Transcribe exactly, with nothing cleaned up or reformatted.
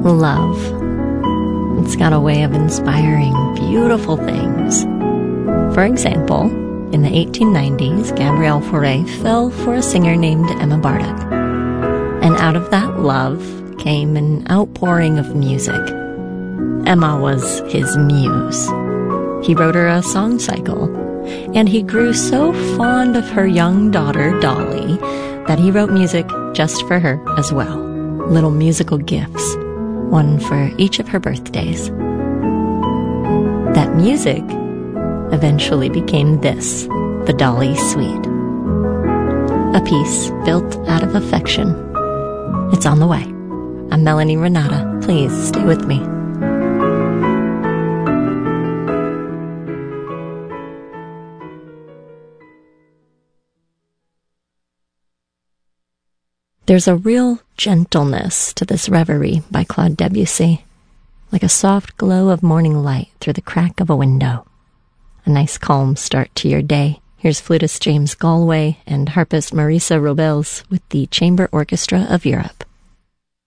Love. It's got a way of inspiring beautiful things. For example, in the eighteen nineties, Gabrielle Fauré fell for a singer named Emma Bartok. And out of that love came an outpouring of music. Emma was his muse. He wrote her a song cycle, and he grew so fond of her young daughter, Dolly, that he wrote music just for her as well. Little musical gifts, one for each of her birthdays. That music eventually became this, the Dolly Suite. A piece built out of affection. It's on the way. I'm Melanie Renata. Please stay with me. There's a real gentleness to this reverie by Claude Debussy, like a soft glow of morning light through the crack of a window. A nice calm start to your day. Here's flutist James Galway and harpist Marisa Robles with the Chamber Orchestra of Europe.